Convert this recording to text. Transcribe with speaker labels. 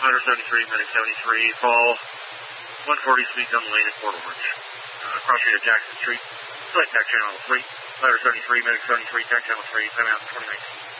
Speaker 1: Ladder 73, Medic 73, fall 140 speeds on the lane at Port Orange. Cross street at Jackson Street, select tack channel 3. Ladder 73, Medic 73, tack channel 3, time out 2019.